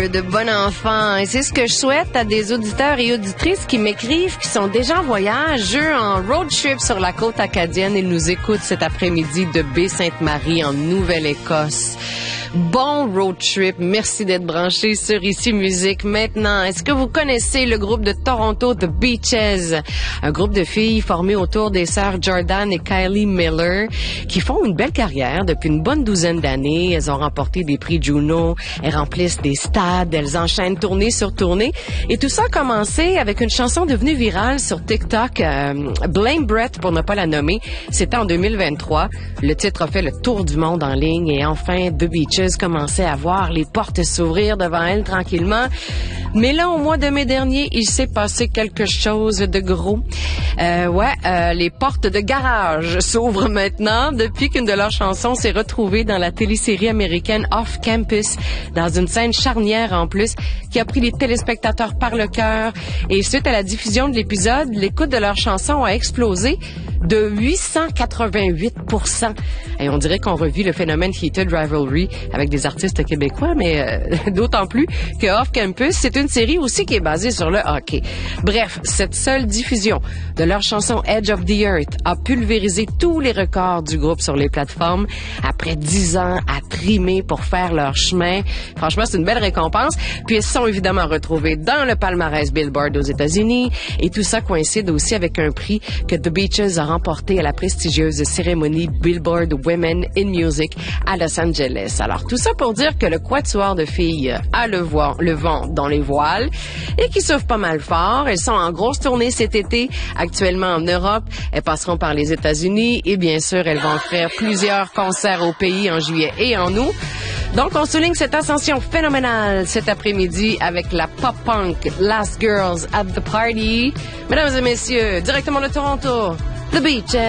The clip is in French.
de bon enfant. Et c'est ce que je souhaite à des auditeurs et auditrices qui m'écrivent, qui sont déjà en voyage, en road trip sur la côte acadienne et nous écoutent cet après-midi de Baie-Sainte-Marie en Nouvelle-Écosse. Bon road trip. Merci d'être branchés sur Ici Musique. Maintenant, est-ce que vous connaissez le groupe de Toronto The Beaches? Un groupe de filles formé autour des sœurs Jordan et Kylie Miller qui font une belle carrière depuis une bonne douzaine d'années. Elles ont remporté des prix Juno, elles remplissent des stades, elles enchaînent tournée sur tournée. Et tout ça a commencé avec une chanson devenue virale sur TikTok, Blame Brett pour ne pas la nommer. C'était en 2023. Le titre a fait le tour du monde en ligne et enfin The Beaches commençait à voir les portes s'ouvrir devant elle tranquillement. Mais là, au mois de mai dernier, il s'est passé quelque chose de gros. Les portes de garage s'ouvrent maintenant depuis qu'une de leurs chansons s'est retrouvée dans la télésérie américaine Off Campus, dans une scène charnière en plus, qui a pris les téléspectateurs par le cœur. Et suite à la diffusion de l'épisode, l'écoute de leur chanson a explosé de 888%. Et on dirait qu'on revit le phénomène Heated Rivalry avec des artistes québécois, mais d'autant plus que Off Campus, c'est une série aussi qui est basée sur le hockey. Bref, cette seule diffusion de leur chanson Edge of the Earth a pulvérisé tous les records du groupe sur les plateformes. Après 10 ans à trimer pour faire leur chemin, franchement, c'est une belle récompense. Puis elles se sont évidemment retrouvées dans le palmarès Billboard aux États-Unis. Et tout ça coïncide aussi avec un prix que The Beaches a remporté à la prestigieuse cérémonie Billboard Women in Music à Los Angeles. Alors, tout ça pour dire que le quatuor de filles a le vent dans les voiles et qui souffrent pas mal fort. Elles sont en grosse tournée cet été, actuellement en Europe. Elles passeront par les États-Unis et bien sûr, elles vont faire plusieurs concerts au pays en juillet et en août. Donc, on souligne cette ascension phénoménale cet après-midi avec la pop-punk Last Girls at the Party. Mesdames et messieurs, directement de Toronto, The Beaches.